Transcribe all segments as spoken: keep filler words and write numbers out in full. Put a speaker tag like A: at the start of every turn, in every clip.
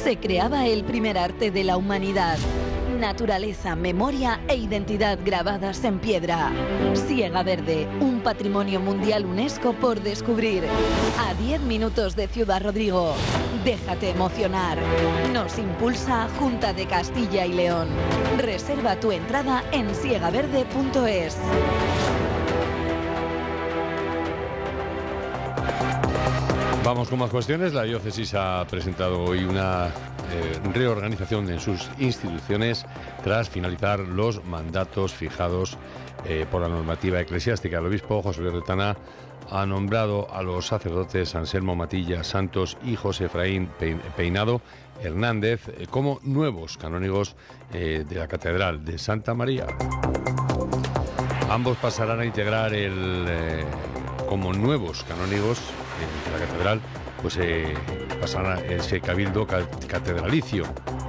A: se creaba el primer arte de la humanidad. Naturaleza, memoria e identidad grabadas en piedra. Siega Verde, un patrimonio mundial UNESCO por descubrir. A diez minutos de Ciudad Rodrigo. Déjate emocionar. Nos impulsa Junta de Castilla y León. Reserva tu entrada en siega verde punto es.
B: Vamos con más cuestiones. La diócesis ha presentado hoy una eh, reorganización en sus instituciones tras finalizar los mandatos fijados eh, por la normativa eclesiástica. El obispo José Luis Retana ha nombrado a los sacerdotes Anselmo Matilla Santos y José Efraín Peinado Hernández eh, como nuevos canónigos eh, de la Catedral de Santa María. Ambos pasarán a integrar el, eh, como nuevos canónigos de la catedral, pues eh, pasará ese cabildo catedralicio.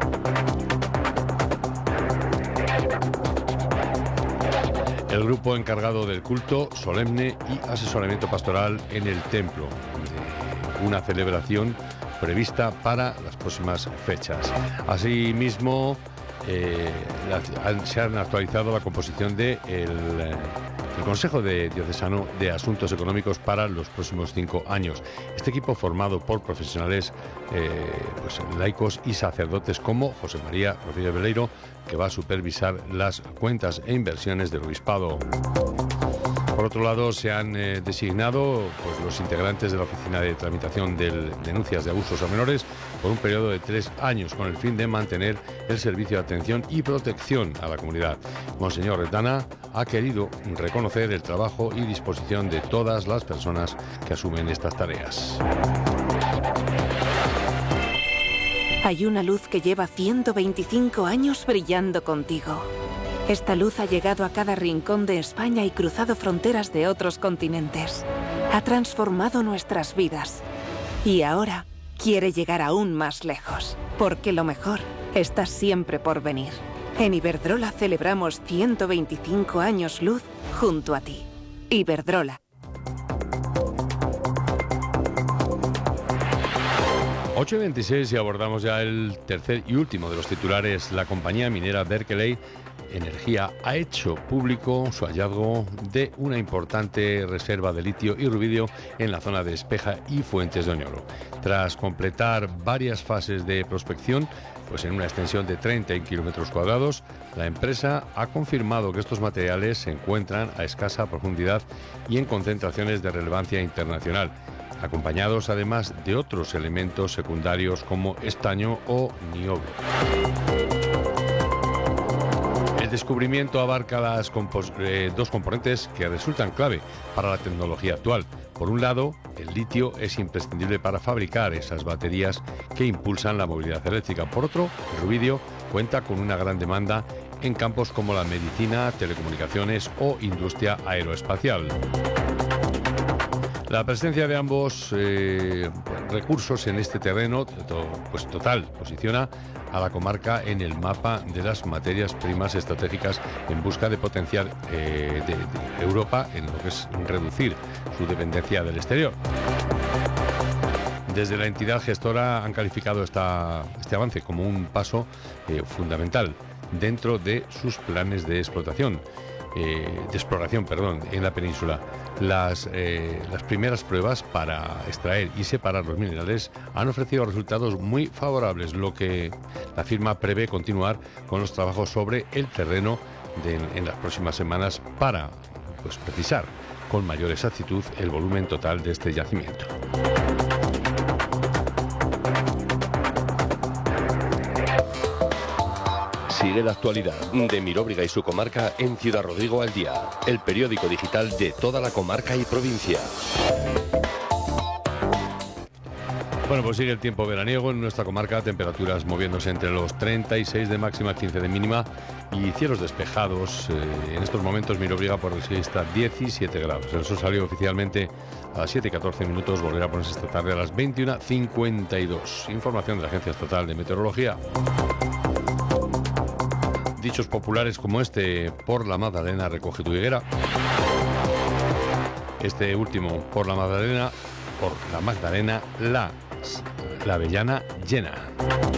B: El grupo encargado del culto solemne y asesoramiento pastoral en el templo, de una celebración prevista para las próximas fechas. Asimismo, eh, la, se han actualizado la composición de el, el Consejo de Diocesano de Asuntos Económicos para los próximos cinco años. Este equipo, formado por profesionales eh, pues, laicos y sacerdotes como José María Rodríguez Veleiro, que va a supervisar las cuentas e inversiones del obispado. Por otro lado, se han eh, designado pues, los integrantes de la Oficina de Tramitación de Denuncias de Abusos a Menores por un periodo de tres años, con el fin de mantener el servicio de atención y protección a la comunidad. Monseñor Retana ha querido reconocer el trabajo y disposición de todas las personas que asumen estas tareas.
C: Hay una luz que lleva ciento veinticinco años brillando contigo. Esta luz ha llegado a cada rincón de España y cruzado fronteras de otros continentes. Ha transformado nuestras vidas. Y ahora quiere llegar aún más lejos, porque lo mejor está siempre por venir. En Iberdrola celebramos ciento veinticinco años luz junto a ti. Iberdrola.
B: ocho y veintiséis y abordamos ya el tercer y último de los titulares. La compañía minera Berkeley Energía ha hecho público su hallazgo de una importante reserva de litio y rubidio en la zona de Espeja y Fuentes de Oñoro. Tras completar varias fases de prospección, pues en una extensión de treinta kilómetros cuadrados, la empresa ha confirmado que estos materiales se encuentran a escasa profundidad y en concentraciones de relevancia internacional, acompañados además de otros elementos secundarios como estaño o niobio. El descubrimiento abarca las compos- eh, dos componentes que resultan clave para la tecnología actual. Por un lado, el litio es imprescindible para fabricar esas baterías que impulsan la movilidad eléctrica. Por otro, el rubidio cuenta con una gran demanda en campos como la medicina, telecomunicaciones o industria aeroespacial. La presencia de ambos eh, recursos en este terreno, to, pues total, posiciona a la comarca en el mapa de las materias primas estratégicas en busca de potenciar eh, de, de Europa en lo que es reducir su dependencia del exterior. Desde la entidad gestora han calificado esta, este avance como un paso eh, fundamental dentro de sus planes de explotación. Eh, de exploración, perdón, en la península. Las, eh, las primeras pruebas para extraer y separar los minerales han ofrecido resultados muy favorables, lo que la firma prevé continuar con los trabajos sobre el terreno de, en las próximas semanas para pues, precisar con mayor exactitud el volumen total de este yacimiento.
D: Sigue la actualidad de Miróbriga y su comarca en Ciudad Rodrigo al Día, el periódico digital de toda la comarca y provincia.
B: Bueno, pues sigue el tiempo veraniego en nuestra comarca, temperaturas moviéndose entre los treinta y seis de máxima, quince de mínima y cielos despejados. Eh, en estos momentos Miróbriga por está diecisiete grados. El sol salió oficialmente a las siete y catorce minutos, volverá a ponerse esta tarde a las veintiuna cincuenta y dos. Información de la Agencia Estatal de Meteorología. Dichos populares como este, por la Magdalena recoge tu higuera. Este último, por la Magdalena, por la Magdalena, la, la avellana llena.